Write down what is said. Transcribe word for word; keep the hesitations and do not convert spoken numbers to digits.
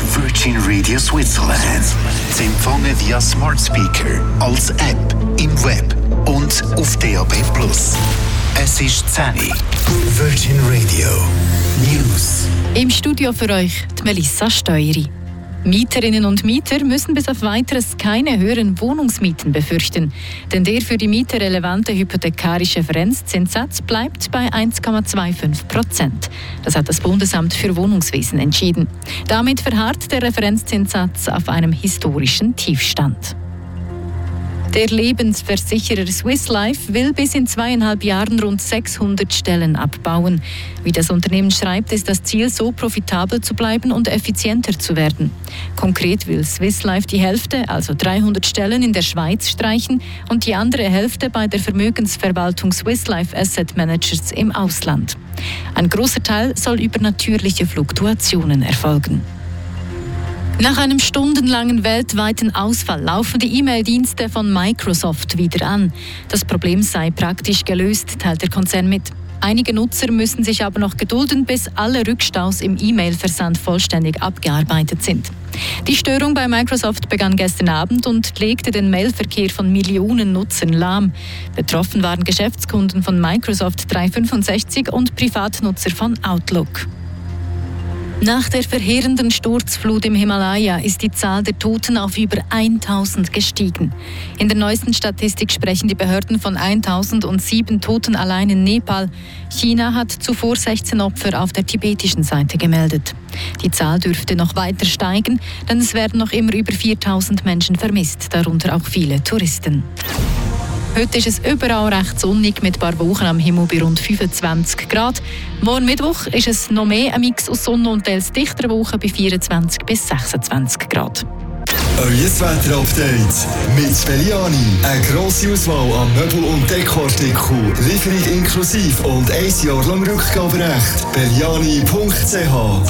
ist Virgin Radio Switzerland. Sie empfangen via Smart Speaker, als App, im Web und auf D A B plus. Es ist zehn Uhr. Virgin Radio News. Im Studio für euch die Melissa Steueri. Mieterinnen und Mieter müssen bis auf Weiteres keine höheren Wohnungsmieten befürchten. Denn der für die Mieter relevante hypothekarische Referenzzinssatz bleibt bei eins Komma fünfundzwanzig Prozent. Das hat das Bundesamt für Wohnungswesen entschieden. Damit verharrt der Referenzzinssatz auf einem historischen Tiefstand. Der Lebensversicherer Swiss Life will bis in zweieinhalb Jahren rund sechshundert Stellen abbauen. Wie das Unternehmen schreibt, ist das Ziel, so profitabel zu bleiben und effizienter zu werden. Konkret will Swiss Life die Hälfte, also dreihundert Stellen, in der Schweiz streichen und die andere Hälfte bei der Vermögensverwaltung Swiss Life Asset Managers im Ausland. Ein großer Teil soll über natürliche Fluktuationen erfolgen. Nach einem stundenlangen weltweiten Ausfall laufen die E-Mail-Dienste von Microsoft wieder an. Das Problem sei praktisch gelöst, teilt der Konzern mit. Einige Nutzer müssen sich aber noch gedulden, bis alle Rückstaus im E-Mail-Versand vollständig abgearbeitet sind. Die Störung bei Microsoft begann gestern Abend und legte den Mailverkehr von Millionen Nutzern lahm. Betroffen waren Geschäftskunden von Microsoft dreihundertfünfundsechzig und Privatnutzer von Outlook. Nach der verheerenden Sturzflut im Himalaya ist die Zahl der Toten auf über tausend gestiegen. In der neuesten Statistik sprechen die Behörden von tausendsieben Toten allein in Nepal. China hat zuvor sechzehn Opfer auf der tibetischen Seite gemeldet. Die Zahl dürfte noch weiter steigen, denn es werden noch immer über viertausend Menschen vermisst, darunter auch viele Touristen. Heute ist es überall recht sonnig mit ein paar Wolken am Himmel bei rund fünfundzwanzig Grad. Morgen Mittwoch ist es noch mehr ein Mix aus Sonne und teils dichteren Wolken bei vierundzwanzig bis sechsundzwanzig Grad. Euer Wetter-Update mit Belliani. Eine grosse Auswahl an Möbel- und Dekoartikeln, Lieferung inklusive und ein Jahr lang Rückgaberecht. belliani punkt c h